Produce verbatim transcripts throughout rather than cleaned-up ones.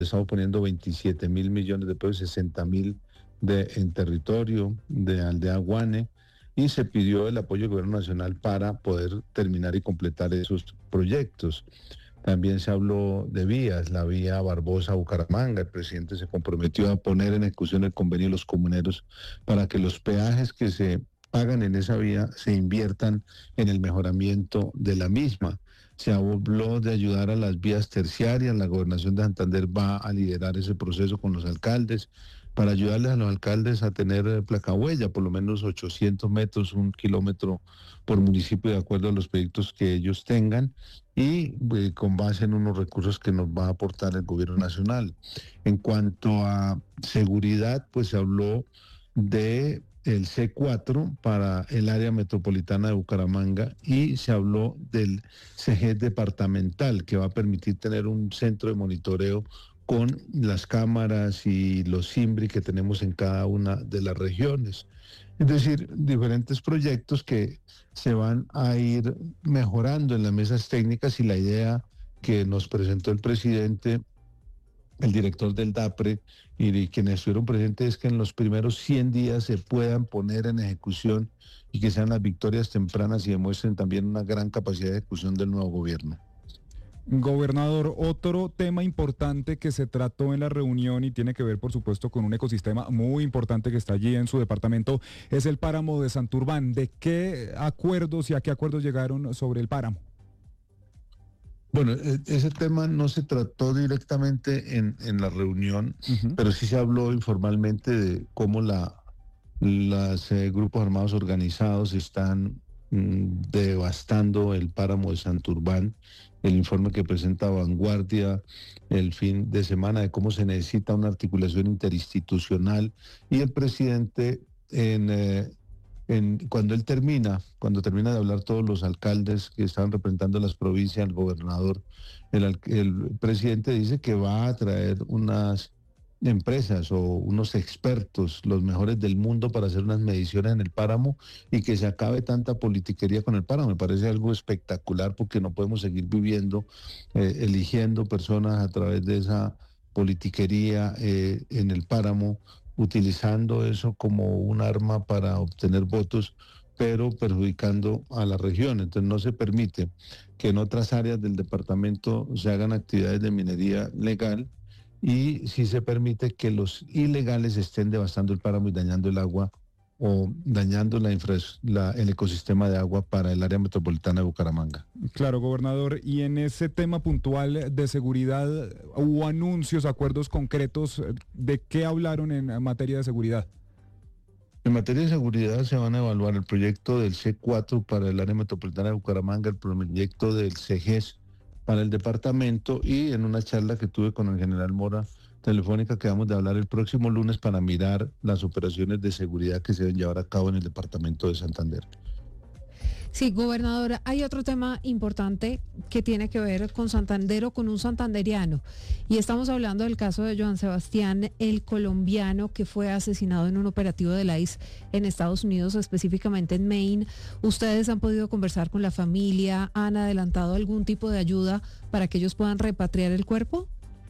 estamos poniendo veintisiete mil millones de pesos, sesenta mil de, en territorio de Aldea Guane, y se pidió el apoyo del gobierno nacional para poder terminar y completar esos proyectos. También se habló de vías, la vía Barbosa-Bucaramanga. El presidente se comprometió a poner en ejecución el convenio de los comuneros para que los peajes que se pagan en esa vía se inviertan en el mejoramiento de la misma. Se habló de ayudar a las vías terciarias. La Gobernación de Santander va a liderar ese proceso con los alcaldes para ayudarles a los alcaldes a tener placa huella, por lo menos ochocientos metros, un kilómetro por municipio, de acuerdo a los proyectos que ellos tengan, y eh, con base en unos recursos que nos va a aportar el gobierno nacional. En cuanto a seguridad, pues se habló de el C cuatro para el área metropolitana de Bucaramanga, y se habló del C G departamental, que va a permitir tener un centro de monitoreo con las cámaras y los SIMBRI que tenemos en cada una de las regiones. Es decir, diferentes proyectos que se van a ir mejorando en las mesas técnicas, y la idea que nos presentó el presidente, el director del DAPRE y quienes estuvieron presentes, es que en los primeros cien días se puedan poner en ejecución y que sean las victorias tempranas y demuestren también una gran capacidad de ejecución del nuevo gobierno. Gobernador, otro tema importante que se trató en la reunión y tiene que ver, por supuesto, con un ecosistema muy importante que está allí en su departamento, es el páramo de Santurbán. ¿De qué acuerdos y a qué acuerdos llegaron sobre el páramo? Bueno, ese tema no se trató directamente en, en la reunión, uh-huh. pero sí se habló informalmente de cómo la, los eh, grupos armados organizados están mm, devastando el páramo de Santurbán. El informe que presenta Vanguardia el fin de semana de cómo se necesita una articulación interinstitucional, y el presidente en, eh, en cuando él termina, cuando termina de hablar todos los alcaldes que estaban representando las provincias, el gobernador, el, el presidente dice que va a traer unas empresas o unos expertos, los mejores del mundo, para hacer unas mediciones en el páramo y que se acabe tanta politiquería con el páramo. Me parece algo espectacular, porque no podemos seguir viviendo, eh, eligiendo personas a través de esa politiquería eh, en el páramo, utilizando eso como un arma para obtener votos, pero perjudicando a la región. Entonces no se permite que en otras áreas del departamento se hagan actividades de minería legal, y si se permite que los ilegales estén devastando el páramo y dañando el agua o dañando la infra, la, el ecosistema de agua para el área metropolitana de Bucaramanga. Claro, gobernador, y en ese tema puntual de seguridad, ¿hubo anuncios, acuerdos concretos? ¿De qué hablaron en materia de seguridad? En materia de seguridad se van a evaluar el proyecto del C cuatro para el área metropolitana de Bucaramanga, el proyecto del C G E S para el departamento, y en una charla que tuve con el general Mora telefónica quedamos de hablar el próximo lunes para mirar las operaciones de seguridad que se deben llevar a cabo en el departamento de Santander. Sí, gobernadora, hay otro tema importante que tiene que ver con Santander o con un santanderiano, y estamos hablando del caso de Joan Sebastián, el colombiano que fue asesinado en un operativo de la I C E en Estados Unidos, específicamente en Maine. ¿Ustedes han podido conversar con la familia? ¿Han adelantado algún tipo de ayuda para que ellos puedan repatriar el cuerpo?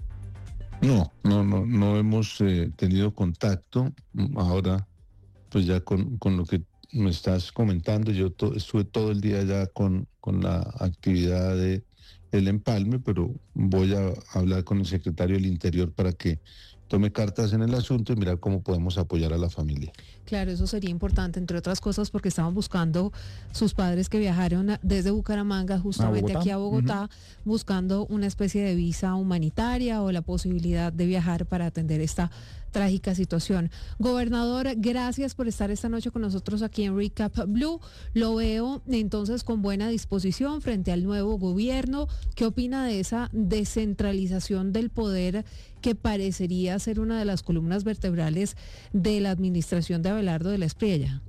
No, no, no, no hemos eh, tenido contacto. Ahora, pues ya con, con lo que me estás comentando, yo to, estuve todo el día ya con, con la actividad de el empalme, pero voy a hablar con el secretario del Interior para que tome cartas en el asunto y mirar cómo podemos apoyar a la familia. Claro, eso sería importante, entre otras cosas, porque estaban buscando sus padres que viajaron desde Bucaramanga justamente ¿A aquí a Bogotá, uh-huh. buscando una especie de visa humanitaria o la posibilidad de viajar para atender esta trágica situación. Gobernador, gracias por estar esta noche con nosotros aquí en Recap Blue. Lo veo entonces con buena disposición frente al nuevo gobierno. ¿Qué opina de esa descentralización del poder que parecería ser una de las columnas vertebrales de la administración de Abelardo de la Espriella?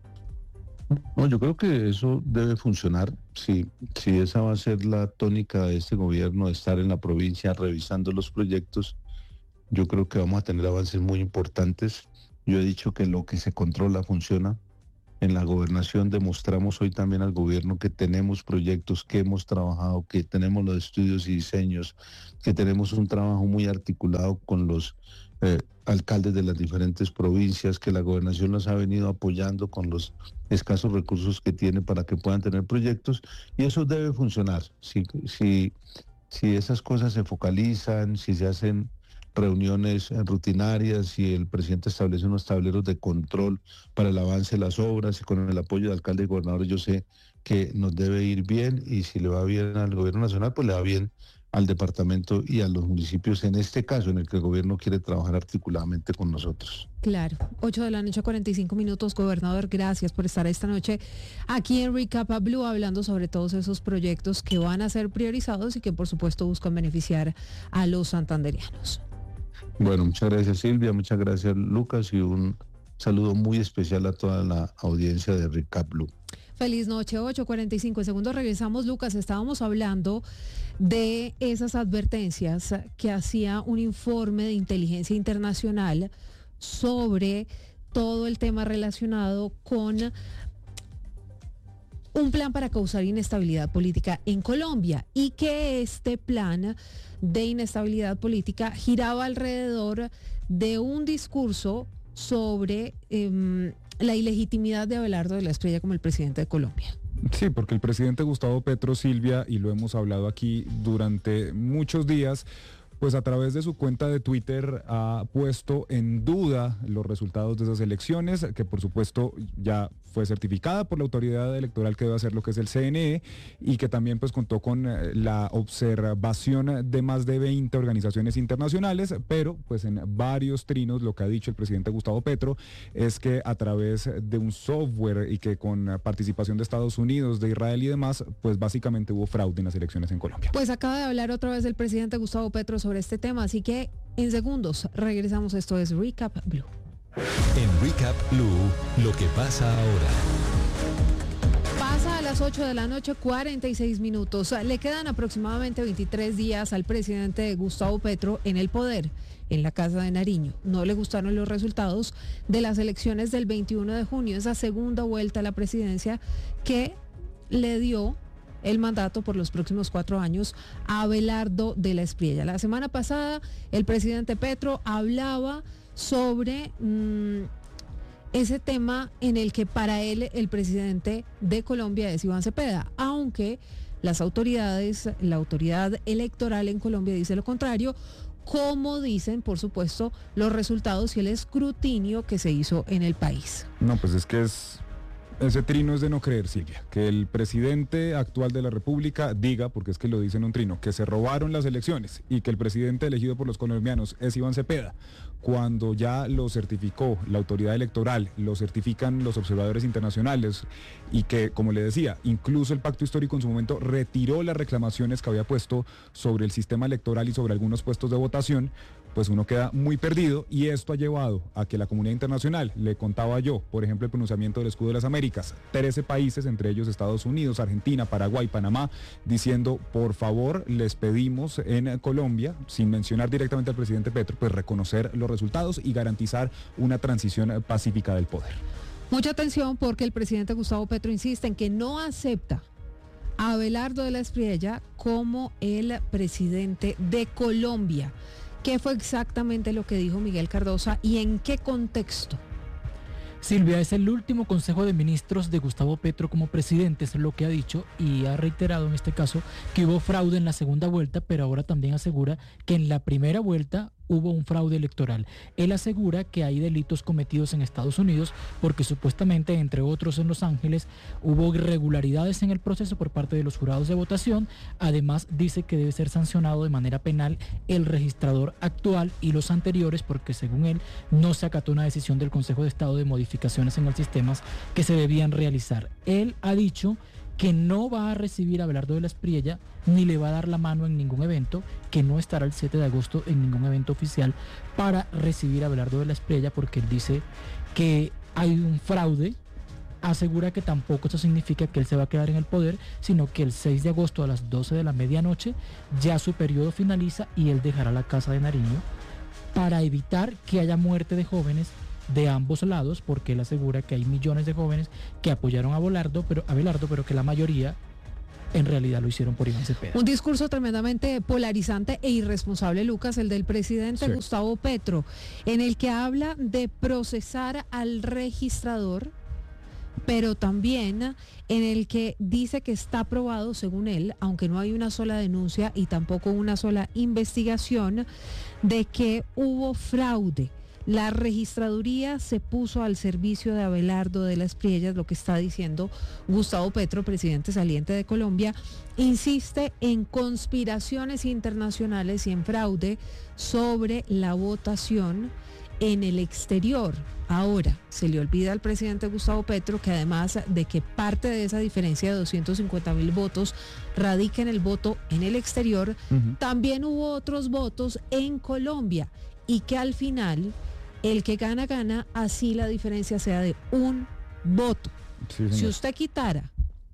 No, yo creo que eso debe funcionar. Si, si esa va a ser la tónica de este gobierno, de estar en la provincia revisando los proyectos, yo creo que vamos a tener avances muy importantes. Yo he dicho que lo que se controla funciona. en la gobernación demostramos hoy también al gobierno que tenemos proyectos, que hemos trabajado, que tenemos los estudios y diseños, que tenemos un trabajo muy articulado con los eh, alcaldes de las diferentes provincias, que la gobernación nos ha venido apoyando con los escasos recursos que tiene para que puedan tener proyectos, y eso debe funcionar. Si, si, si esas cosas se focalizan, si se hacen reuniones rutinarias y el presidente establece unos tableros de control para el avance de las obras y con el apoyo de alcaldes y gobernadores, yo sé que nos debe ir bien, y si le va bien al gobierno nacional, pues le va bien al departamento y a los municipios, en este caso en el que el gobierno quiere trabajar articuladamente con nosotros. Claro, ocho de la noche, cuarenta y cinco minutos. Gobernador, gracias por estar esta noche aquí en Recap Blue, hablando sobre todos esos proyectos que van a ser priorizados y que por supuesto buscan beneficiar a los santanderianos. Bueno, muchas gracias Silvia, muchas gracias Lucas, y un saludo muy especial a toda la audiencia de Recap Blue. Feliz noche, ocho cuarenta y cinco segundos. Regresamos, Lucas. Estábamos hablando de esas advertencias que hacía un informe de inteligencia internacional sobre todo el tema relacionado con un plan para causar inestabilidad política en Colombia, y que este plan de inestabilidad política giraba alrededor de un discurso sobre eh, la ilegitimidad de Abelardo de la Espriella como el presidente de Colombia. Sí, porque el presidente Gustavo Petro, Silvia, y lo hemos hablado aquí durante muchos días, pues a través de su cuenta de Twitter ha puesto en duda los resultados de esas elecciones, que por supuesto ya fue certificada por la autoridad electoral que debe hacer lo que es el C N E, y que también pues contó con la observación de más de veinte organizaciones internacionales, pero pues en varios trinos lo que ha dicho el presidente Gustavo Petro es que a través de un software y que con participación de Estados Unidos, de Israel y demás, pues básicamente hubo fraude en las elecciones en Colombia. Pues acaba de hablar otra vez el presidente Gustavo Petro sobre este tema, así que en segundos regresamos. Esto es Recap Blue. En Recap Blue, lo que pasa ahora. Pasa a las ocho de la noche, cuarenta y seis minutos. Le quedan aproximadamente veintitrés días al presidente Gustavo Petro en el poder, en la Casa de Nariño. No le gustaron los resultados de las elecciones del veintiuno de junio, esa segunda vuelta a la presidencia que le dio el mandato por los próximos cuatro años a Abelardo de la Espriella. La semana pasada el presidente Petro hablaba sobre mmm, ese tema en el que para él el presidente de Colombia es Iván Cepeda, aunque las autoridades, la autoridad electoral en Colombia dice lo contrario, como dicen, por supuesto, los resultados y el escrutinio que se hizo en el país. No, pues es que es... Ese trino es de no creer, Silvia, que el presidente actual de la República diga, porque es que lo dice en un trino, que se robaron las elecciones y que el presidente elegido por los colombianos es Iván Cepeda, cuando ya lo certificó la autoridad electoral, lo certifican los observadores internacionales, y que, como le decía, incluso el Pacto Histórico en su momento retiró las reclamaciones que había puesto sobre el sistema electoral y sobre algunos puestos de votación, pues uno queda muy perdido, y esto ha llevado a que la comunidad internacional, le contaba yo, por ejemplo, el pronunciamiento del Escudo de las Américas, trece países, entre ellos Estados Unidos, Argentina, Paraguay, Panamá, diciendo, por favor, les pedimos en Colombia, sin mencionar directamente al presidente Petro, pues reconocer los resultados y garantizar una transición pacífica del poder. Mucha atención, porque el presidente Gustavo Petro insiste en que no acepta a Abelardo de la Espriella como el presidente de Colombia. ¿Qué fue exactamente lo que dijo Miguel Cardosa y en qué contexto? Silvia, es el último Consejo de Ministros de Gustavo Petro como presidente, es lo que ha dicho, y ha reiterado en este caso que hubo fraude en la segunda vuelta, pero ahora también asegura que en la primera vuelta hubo un fraude electoral. Él asegura que hay delitos cometidos en Estados Unidos porque supuestamente, entre otros en Los Ángeles, hubo irregularidades en el proceso por parte de los jurados de votación. Además, dice que debe ser sancionado de manera penal el registrador actual y los anteriores, porque según él no se acató una decisión del Consejo de Estado de modificaciones en los sistemas que se debían realizar. Él ha dicho que no va a recibir a Abelardo de la Espriella ni le va a dar la mano en ningún evento, que no estará el siete de agosto en ningún evento oficial para recibir a Abelardo de la Espriella, porque él dice que hay un fraude. Asegura que tampoco eso significa que él se va a quedar en el poder, sino que el seis de agosto a las doce de la medianoche ya su periodo finaliza y él dejará la Casa de Nariño para evitar que haya muerte de jóvenes de ambos lados, porque él asegura que hay millones de jóvenes que apoyaron a Abelardo, pero, a Abelardo, pero que la mayoría en realidad lo hicieron por Iván Cepeda. Un discurso tremendamente polarizante e irresponsable, Lucas, el del presidente sí. Gustavo Petro, en el que habla de procesar al registrador, pero también en el que dice que está probado, según él, aunque no hay una sola denuncia y tampoco una sola investigación, de que hubo fraude. La registraduría se puso al servicio de Abelardo de las Priellas, lo que está diciendo Gustavo Petro, presidente saliente de Colombia, insiste en conspiraciones internacionales y en fraude sobre la votación en el exterior. Ahora, se le olvida al presidente Gustavo Petro que además de que parte de esa diferencia de doscientos cincuenta mil votos radica en el voto en el exterior, uh-huh. también hubo otros votos en Colombia y que al final el que gana, gana, así la diferencia sea de un voto. Sí, si usted quitara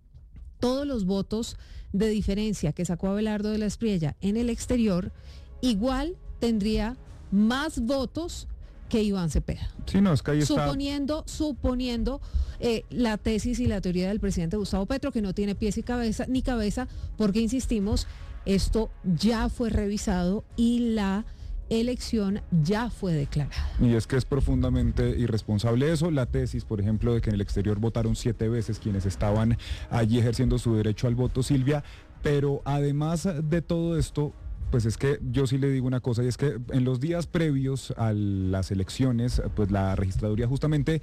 todos los votos de diferencia que sacó Abelardo de la Espriella en el exterior, igual tendría más votos que Iván Cepeda. Sí, no, es que ahí está... Suponiendo, suponiendo eh, la tesis y la teoría del presidente Gustavo Petro, que no tiene pies y cabeza, ni cabeza, porque insistimos, esto ya fue revisado y la elección ya fue declarada. Y es que es profundamente irresponsable eso. La tesis, por ejemplo, de que en el exterior votaron siete veces quienes estaban allí ejerciendo su derecho al voto, Silvia, pero además de todo esto, pues es que yo sí le digo una cosa, y es que en los días previos a las elecciones, pues la registraduría justamente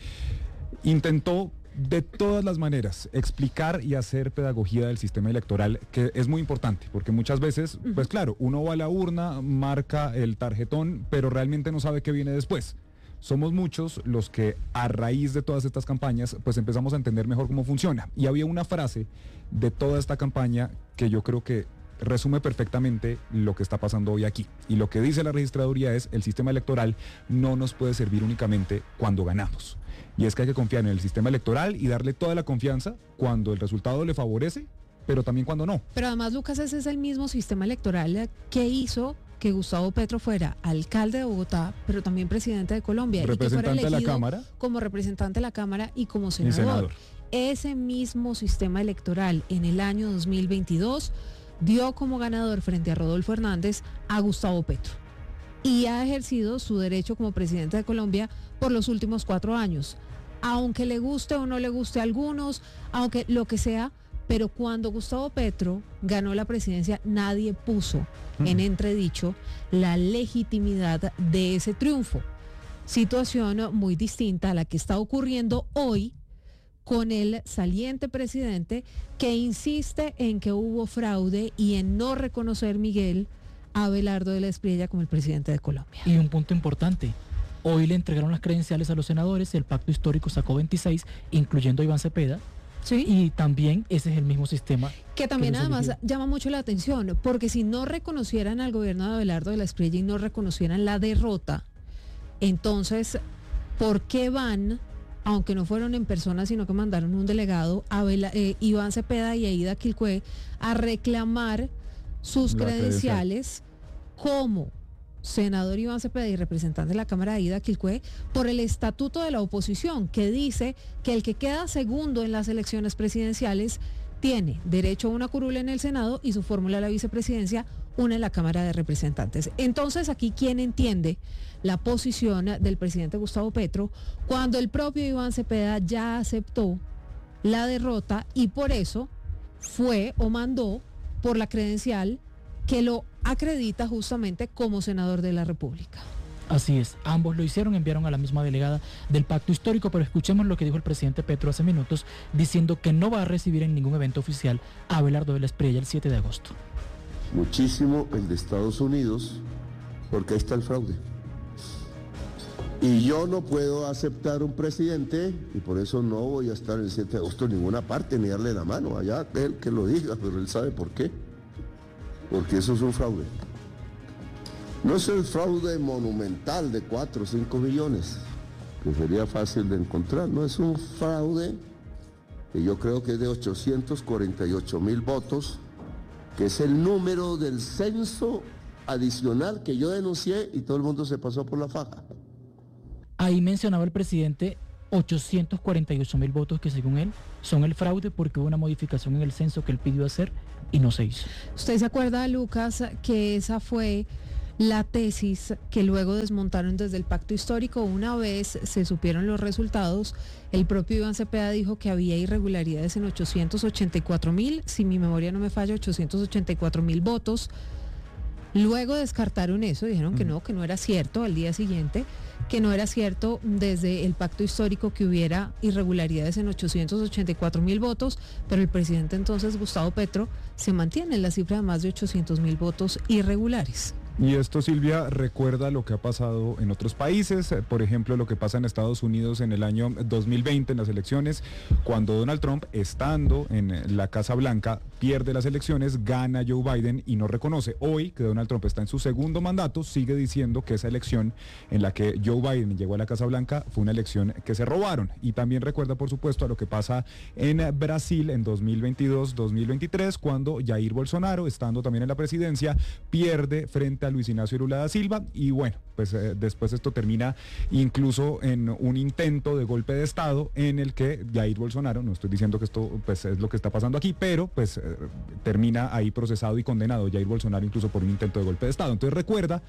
intentó de todas las maneras explicar y hacer pedagogía del sistema electoral, que es muy importante, porque muchas veces, uh-huh. pues claro, uno va a la urna, marca el tarjetón, pero realmente no sabe qué viene después. Somos muchos los que a raíz de todas estas campañas, pues empezamos a entender mejor cómo funciona. Y había una frase de toda esta campaña que yo creo que resume perfectamente lo que está pasando hoy aquí. Y lo que dice la registraduría es: el sistema electoral no nos puede servir únicamente cuando ganamos. Y es que hay que confiar en el sistema electoral y darle toda la confianza cuando el resultado le favorece, pero también cuando no. Pero además, Lucas, ese es el mismo sistema electoral que hizo que Gustavo Petro fuera alcalde de Bogotá, pero también presidente de Colombia. Representante y que fuera de la Cámara. Como representante de la Cámara y como senador. senador. Ese mismo sistema electoral en el año dos mil veintidós dio como ganador frente a Rodolfo Hernández a Gustavo Petro. Y ha ejercido su derecho como presidente de Colombia por los últimos cuatro años. Aunque le guste o no le guste a algunos, aunque lo que sea, pero cuando Gustavo Petro ganó la presidencia, nadie puso mm. en entredicho la legitimidad de ese triunfo. Situación muy distinta a la que está ocurriendo hoy con el saliente presidente, que insiste en que hubo fraude y en no reconocer, Miguel, a Abelardo de la Espriella como el presidente de Colombia. Y un punto importante: hoy le entregaron las credenciales a los senadores, el pacto histórico sacó veintiséis, incluyendo a Iván Cepeda. Sí. Y también ese es el mismo sistema. Que también que además eligió. Llama mucho la atención, porque si no reconocieran al gobierno de Abelardo de la Espriella y no reconocieran la derrota, entonces, ¿por qué van, aunque no fueron en persona, sino que mandaron un delegado, a Bela, eh, Iván Cepeda y Aida Quilcué, a reclamar sus la credenciales credencial. como senador Iván Cepeda y representante de la Cámara Aida Quilcué, por el estatuto de la oposición, que dice que el que queda segundo en las elecciones presidenciales tiene derecho a una curula en el Senado y su fórmula a la vicepresidencia, una en la Cámara de Representantes? Entonces, aquí, ¿quién entiende la posición del presidente Gustavo Petro cuando el propio Iván Cepeda ya aceptó la derrota y por eso fue o mandó por la credencial que lo acredita justamente como senador de la República? Así es, ambos lo hicieron, enviaron a la misma delegada del pacto histórico, pero escuchemos lo que dijo el presidente Petro hace minutos, diciendo que no va a recibir en ningún evento oficial a Abelardo de la Espriella el siete de agosto. Muchísimo el de Estados Unidos, porque ahí está el fraude. Y yo no puedo aceptar un presidente, y por eso no voy a estar el siete de agosto en ninguna parte, ni darle la mano, allá él que lo diga, pero él sabe por qué. Porque eso es un fraude. No es el fraude monumental de cuatro o cinco millones, que sería fácil de encontrar, no, es un fraude que yo creo que es de ochocientos cuarenta y ocho mil votos, que es el número del censo adicional que yo denuncié y todo el mundo se pasó por la faja. Ahí mencionaba el presidente ochocientos cuarenta y ocho mil votos que según él son el fraude porque hubo una modificación en el censo que él pidió hacer y no se hizo. ¿Usted se acuerda, Lucas, que esa fue la tesis que luego desmontaron desde el pacto histórico? Una vez se supieron los resultados, el propio Iván Cepeda dijo que había irregularidades en ochocientos ochenta y cuatro mil, si mi memoria no me falla, ochocientos ochenta y cuatro mil votos. Luego descartaron eso, dijeron que no, que no era cierto al día siguiente, que no era cierto desde el pacto histórico que hubiera irregularidades en ochocientos ochenta y cuatro mil votos, pero el presidente entonces, Gustavo Petro, se mantiene en la cifra de más de ochocientos mil votos irregulares. Y esto, Silvia, recuerda lo que ha pasado en otros países, por ejemplo, lo que pasa en Estados Unidos en el año dos mil veinte en las elecciones, cuando Donald Trump, estando en la Casa Blanca, pierde las elecciones, gana Joe Biden y no reconoce. Hoy, que Donald Trump está en su segundo mandato, sigue diciendo que esa elección en la que Joe Biden llegó a la Casa Blanca fue una elección que se robaron. Y también recuerda, por supuesto, a lo que pasa en Brasil en dos mil veintidós dos mil veintitrés, cuando Jair Bolsonaro, estando también en la presidencia, pierde frente a Luis Ignacio Lula da Silva, y bueno, pues eh, después esto termina incluso en un intento de golpe de Estado en el que Jair Bolsonaro, no estoy diciendo que esto pues es lo que está pasando aquí, pero pues eh, termina ahí procesado y condenado Jair Bolsonaro incluso por un intento de golpe de Estado. Entonces recuerda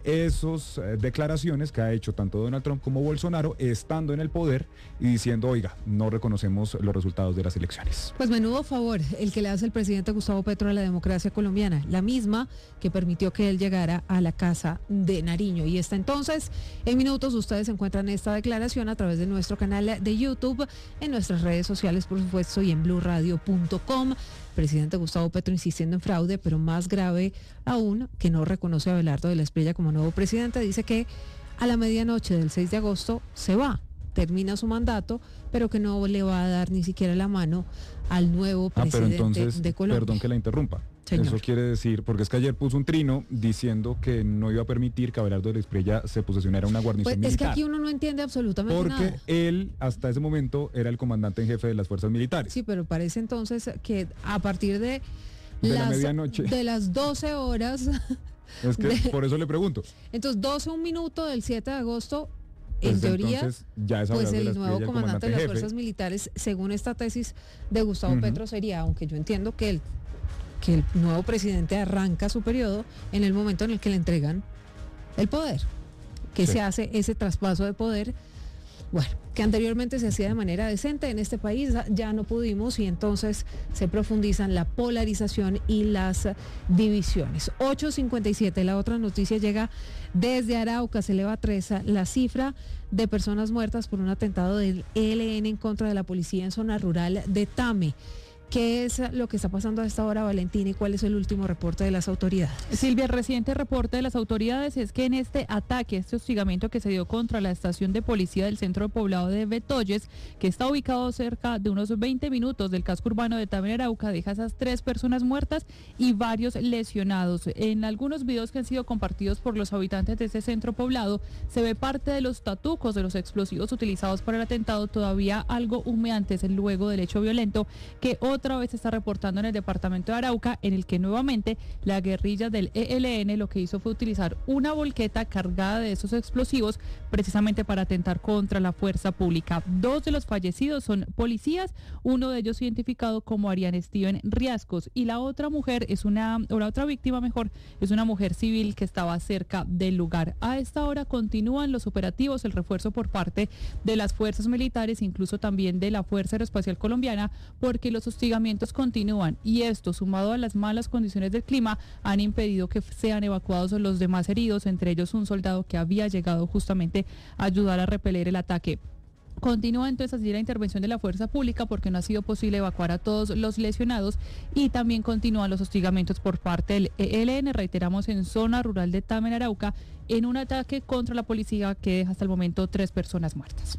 esas eh, declaraciones que ha hecho tanto Donald Trump como Bolsonaro estando en el poder y diciendo, oiga, no reconocemos los resultados de las elecciones. Pues menudo favor el que le hace el presidente Gustavo Petro a la democracia colombiana, la misma que permitió que él llegara a la Casa de Nariño. Y hasta entonces, en minutos, ustedes encuentran esta declaración a través de nuestro canal de YouTube, en nuestras redes sociales, por supuesto, y en blue radio punto com. Presidente Gustavo Petro insistiendo en fraude, pero más grave aún, que no reconoce a Abelardo de la Espriella como nuevo presidente. Dice que a la medianoche del seis de agosto se va, termina su mandato, pero que no le va a dar ni siquiera la mano al nuevo presidente ah, pero entonces, de Colombia. Perdón que la interrumpa. Señor. Eso quiere decir, porque es que ayer puso un trino diciendo que no iba a permitir que Abelardo de la Espriella se posesionara una guarnición pues militar. Es que aquí uno no entiende absolutamente porque nada. Porque él hasta ese momento era el comandante en jefe de las fuerzas militares. Sí, pero parece entonces que a partir de, de las, la medianoche, de las doce horas... Es que de, por eso le pregunto. Entonces, doce un minuto del siete de agosto... En Desde teoría, entonces, ya es pues el de nuevo comandante, comandante de las jefe. fuerzas militares, según esta tesis de Gustavo uh-huh. Petro, sería, aunque yo entiendo que el, que el nuevo presidente arranca su periodo en el momento en el que le entregan el poder, que sí. se hace ese traspaso de poder, bueno, que anteriormente se hacía de manera decente en este país, ya no pudimos y entonces se profundizan la polarización y las divisiones. ocho cincuenta y siete, la otra noticia llega desde Arauca, se eleva a tres la cifra de personas muertas por un atentado del E L N en contra de la policía en zona rural de Tame. ¿Qué es lo que está pasando a esta hora, Valentina, y cuál es el último reporte de las autoridades? Silvia, el reciente reporte de las autoridades es que en este ataque, este hostigamiento que se dio contra la estación de policía del centro poblado de Betoyes, que está ubicado cerca de unos veinte minutos del casco urbano de Tame, Arauca, deja a esas tres personas muertas y varios lesionados. En algunos videos que han sido compartidos por los habitantes de ese centro poblado, se ve parte de los tatucos de los explosivos utilizados para el atentado, todavía algo humeantes luego del hecho violento que otros otra vez se está reportando en el departamento de Arauca, en el que nuevamente la guerrilla del E L N lo que hizo fue utilizar una volqueta cargada de esos explosivos precisamente para atentar contra la fuerza pública. Dos de los fallecidos son policías, uno de ellos identificado como Ariane Steven Riascos y la otra mujer es una, o la otra víctima mejor, es una mujer civil que estaba cerca del lugar. A esta hora continúan los operativos, el refuerzo por parte de las fuerzas militares, incluso también de la Fuerza Aeroespacial Colombiana, porque los hostigamientos continúan y esto, sumado a las malas condiciones del clima, han impedido que sean evacuados los demás heridos, entre ellos un soldado que había llegado justamente a ayudar a repeler el ataque. Continúa entonces así la intervención de la fuerza pública porque no ha sido posible evacuar a todos los lesionados y también continúan los hostigamientos por parte del E L N, reiteramos, en zona rural de Tame, en Arauca, en un ataque contra la policía que deja hasta el momento tres personas muertas.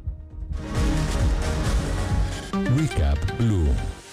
Recap Blue.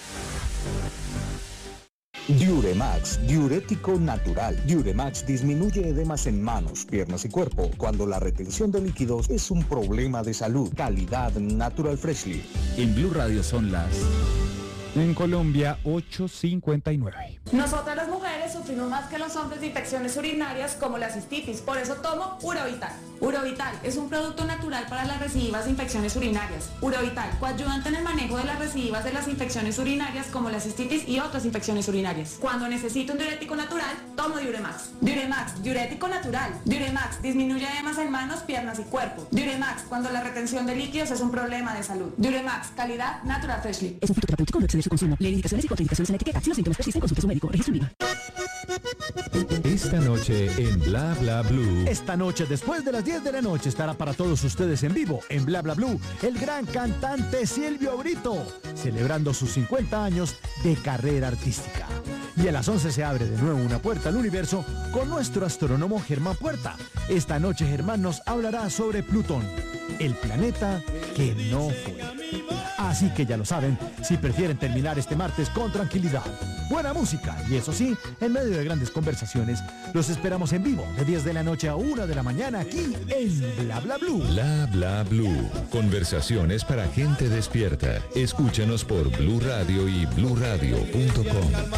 Diuremax, diurético natural. Diuremax disminuye edemas en manos, piernas y cuerpo cuando la retención de líquidos es un problema de salud. Calidad Natural Freshly. En Blue Radio son las En Colombia, ocho cincuenta y nueve. Nosotras las mujeres sufrimos más que los hombres de infecciones urinarias como la cistitis, por eso tomo Urovital. Urovital es un producto natural para las recidivas de infecciones urinarias. Urovital, coayudante en el manejo de las recidivas de las infecciones urinarias como la cistitis y otras infecciones urinarias. Cuando necesito un diurético natural, tomo Diuremax. Diuremax, diurético natural. Diuremax, disminuye edemas en manos, piernas y cuerpo. Diuremax, cuando la retención de líquidos es un problema de salud. Diuremax, calidad Natural Freshly. Es un fitoterapéutico, no excede su consumo. Lee indicaciones y contraindicaciones en la etiqueta. Si los síntomas persisten, consulte a su médico. Registro en vigor. Esta noche en Bla Bla Blue. Esta noche, después de las diez de la noche, estará para todos ustedes en vivo, en Bla Bla Blue, el gran cantante Silvio Brito, celebrando sus cincuenta años de carrera artística. Y a las once se abre de nuevo una puerta al universo con nuestro astrónomo Germán Puerta. Esta noche Germán nos hablará sobre Plutón, el planeta que no fue. Así que ya lo saben, si prefieren terminar este martes con tranquilidad, buena música y eso sí, en medio de grandes conversaciones, los esperamos en vivo de diez de la noche a una de la mañana aquí en Bla Bla Blue. Bla Bla Blue. Conversaciones para gente despierta. Escúchanos por Blue Radio y blue radio punto com.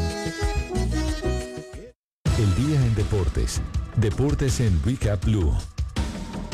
El día en deportes. Deportes en Recap Blue.